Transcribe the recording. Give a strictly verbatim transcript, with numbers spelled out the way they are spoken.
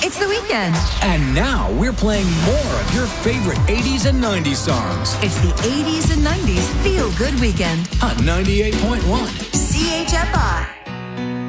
It's the weekend. And now we're playing more of your favorite eighties and nineties songs. It's the eighties and nineties Feel Good Weekend On ninety-eight point one. C H F R.